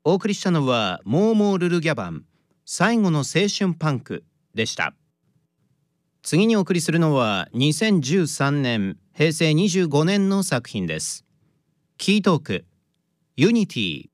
お送りしたのはモーモールルギャバン最後の青春パンクでした。次にお送りするのは2013年平成25年の作品です。キートークユニティ。